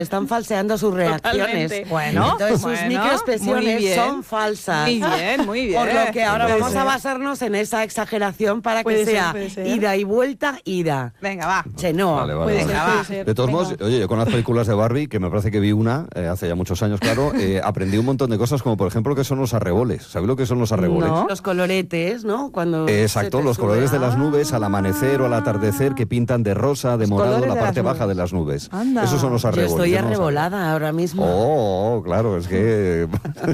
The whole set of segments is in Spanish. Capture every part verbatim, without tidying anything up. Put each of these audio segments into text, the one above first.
Están falseando sus reacciones. Totalmente. Bueno, entonces sus bueno, microexpresiones son falsas. Muy bien, muy bien. Por lo que ahora Puede vamos ser. a basarnos en esa exageración para Puede que ser, sea puede ser. ida y vuelta, ida. Venga, va. Chenoa. Vale, vale, Puede vale. ser, puede ser. De todos Venga. modos, oye, yo con las películas de Barbie, que me parece que vi una eh, hace ya muchos años, claro, eh, aprendí un montón de cosas, como por ejemplo que son los arreboles. ¿Sabéis lo que son los arreboles? No. Los coloretes, ¿no? Cuando Eh, se Exacto, te los sube. colores de las Ah. nubes al amanecer o al atardecer que pintan de rosa, de Los morado colores la de parte las baja nubes. de las nubes. Anda. Esos son los Yo arreboles. estoy yo no los arrebolada ahora mismo. Oh, oh, claro, es que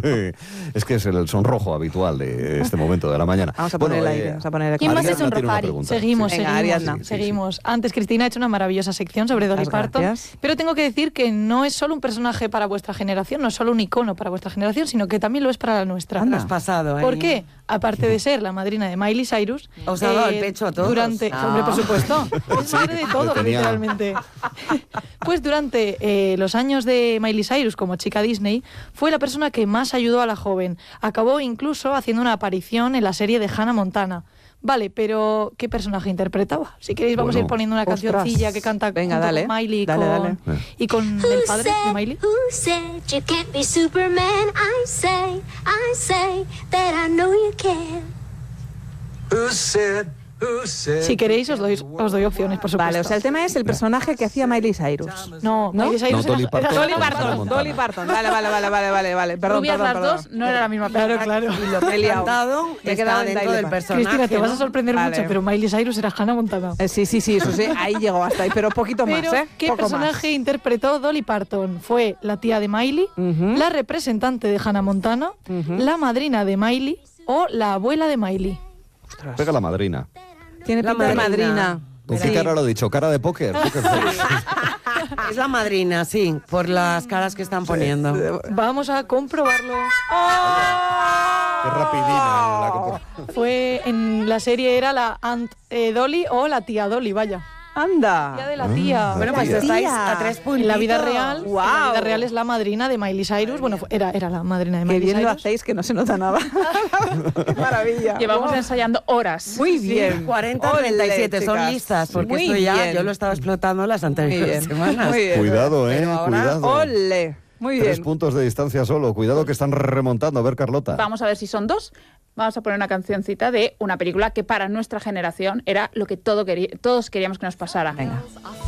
es que es el sonrojo habitual de este momento de la mañana. Vamos a poner Bueno, el aire, eh, vamos a poner el ¿Quién más se Ariadna tiene una sonrojar? pregunta. Seguimos, Venga, seguimos, Ariadna. Sí, sí, seguimos. Antes Cristina ha hecho una maravillosa sección sobre Dolly Muchas Parton, gracias. pero tengo que decir que no es solo un personaje para vuestra generación, no es solo un icono para vuestra generación, sino que también lo es para la nuestra. Anda. Has pasado, ¿eh? ¿Por qué? Aparte de ser la madrina de Miley Cyrus, Os ha dado el pecho a todos. Durante, Ah. hombre, por supuesto, es madre de todo, tenía- literalmente. Pues durante eh, los años de Miley Cyrus como chica Disney, fue la persona que más ayudó a la joven. Acabó incluso haciendo una aparición en la serie de Hannah Montana. Vale, pero ¿qué personaje interpretaba? Si queréis vamos Bueno. a ir poniendo una Ostras. cancioncilla que canta Venga, junto dale. con Miley y Dale, con, dale. y con el padre de Miley. Who said you can't be Superman? I say, I say that I know you can. Who said, who said Si queréis os doy, os doy opciones, por supuesto. Vale, o sea, el tema es el personaje que hacía Miley Cyrus. No, ¿No? Miley Cyrus No, Dolly era- Parton. era Dolly Hannah Parton, Montana. Dolly Parton. Vale, vale, vale, vale, vale, vale. Perdón, Rubias perdón, las perdón. dos, no era la misma persona. Claro, claro. Y lo que Me he he liado. cantado Me he está quedado en dentro Dolly del Parton. personaje. Cristina, te vas a ¿no? sorprender Vale. mucho, pero Miley Cyrus era Hannah Montana. Eh, sí, sí, sí, eso sí, ahí llegó hasta ahí, pero poquito Pero, más, ¿eh? ¿qué Poco personaje interpretó Dolly Parton? ¿Fue la tía de Miley, Ujú. la representante de Hannah Montana, Ujú. la madrina de Miley o la abuela de Miley? más. Pega la madrina. Tiene La pinta de madrina. madrina. ¿Con Sí. qué cara lo he dicho? ¿Cara de póker? Poker face. Es la madrina, sí, por las caras que están poniendo. Vamos a comprobarlo. Qué rapidina la compro- Fue en la serie era la Aunt eh, Dolly o la tía Dolly, vaya. Tía Anda. de la tía. Bueno, pues tía. estáis a tres puntitos. En la vida real, en la Guau. vida real es la madrina de Miley Cyrus. Bueno, fue- era, era la madrina de Qué Miley bien lo Cyrus. hacéis, que no se nota nada. Qué maravilla. Llevamos Wow. ensayando horas. Muy Sí, bien. cuarenta Ole, treinta y siete, son chicas. listas, porque Muy esto ya bien. yo lo estaba explotando las Muy anteriores bien. semanas. Muy bien. Cuidado, eh, Pero ahora- cuidado. Ole. Muy Tres bien. puntos de distancia solo. Cuidado que están remontando. A ver, Carlota. Vamos a ver si son dos. Vamos a poner una cancioncita de una película que para nuestra generación era lo que todo querí- todos queríamos que nos pasara. Venga.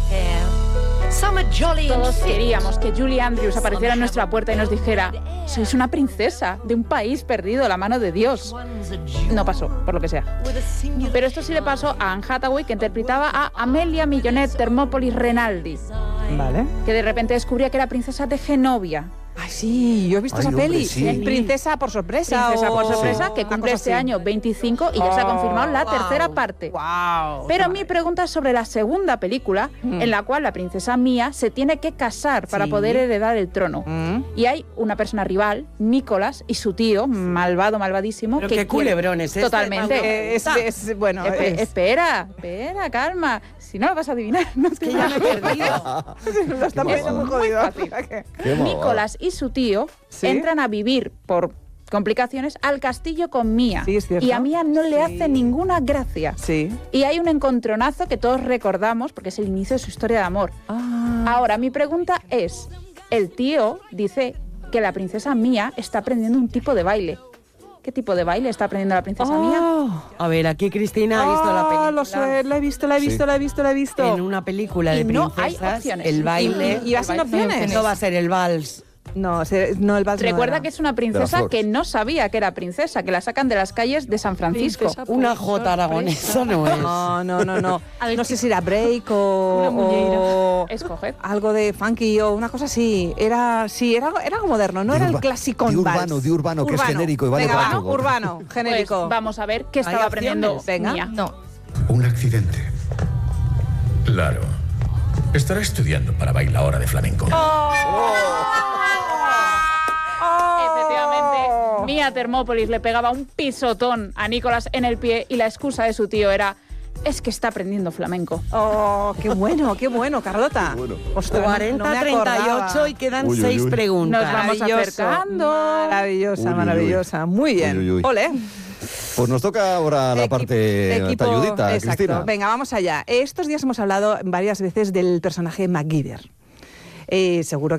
Todos queríamos que Julie Andrews apareciera en nuestra puerta y nos dijera: sois una princesa de un país perdido a la mano de Dios. No pasó, por lo que sea. Pero esto sí le pasó a Anne Hathaway, que interpretaba a Amelia Millonet Thermopolis Renaldi, Vale. que de repente descubría que era princesa de Genovia. Ay, sí, yo he visto Ay, esa hombre, peli. sí. Princesa por sorpresa. Princesa o- por sorpresa, Sí. que Una cumple cosa este así. año veinticinco y ya se ha confirmado la Oh, tercera wow. parte. Wow. Pero mi pregunta es sobre la segunda película, Mm. en la cual la princesa Mía se tiene que casar para Sí. poder heredar el trono. Mm. Y hay una persona rival, Nicolás, y su tío, malvado, malvadísimo. Pero que qué quiere- culebrón es este, Totalmente. Pablo. Eh, es, es- bueno, Espe- es- Espera, espera, calma. Si no lo vas a adivinar, no te Que ya me he perdido. lo está Qué poniendo muy malvado. jodido. fácil. Qué malvado. Nicolás y su tío ¿Sí? entran a vivir por complicaciones al castillo con Mía. Sí, es cierto. Y a Mía no le Sí. hace ninguna gracia. Sí. Y hay un encontronazo que todos recordamos porque es el inicio de su historia de amor. Ah. Ahora, mi pregunta es, el tío dice que la princesa Mía está aprendiendo un tipo de baile. ¿Qué tipo de baile está aprendiendo la princesa Mía? Oh. A ver, aquí Cristina ha visto la Ah, película. lo sé, la he visto, la he visto, Sí. la he visto, la he visto. En una película de Y no hay princesas, opciones. el baile... ¿Y- y va sin el baile- opciones? No va a ser el vals. No, se- no, el vals no Recuerda era. que es una De princesa las que flores. no sabía que era princesa, que la sacan de las calles de San Francisco. Princesa por Una jota aragonesa no es. No, no, no, no. No sé si era break o, Una muñeira. o Escoged. algo de funky o una cosa así. Era, sí, era, era algo moderno, no De era el urba- clásico de urbano, de urbano, que es genérico y vale Venga, para va, todo. urbano, Pues genérico. vamos a ver qué ¿Hay estaba aprendiendo opciones? Venga. Mía. No. Un accidente. Claro. Estará estudiando para bailadora de flamenco. Efectivamente, Mía Thermopolis le pegaba un pisotón a Nicolás en el pie y la excusa de su tío era: es que está aprendiendo flamenco. Oh, qué bueno, qué bueno, Carlota. Bueno. Ostras, no- cuarenta no me treinta y ocho acordaba. y quedan Uy, uy, seis uy. preguntas. Nos vamos Maravilloso, acercando. Maravillosa, Uy, uy, uy. maravillosa. Muy bien. Uy, uy, uy. Ole. Pues nos toca ahora la Equipo- parte equipo- talludita, exacto. Cristina. Venga, vamos allá. Estos días hemos hablado varias veces del personaje MacGyver. eh, seguro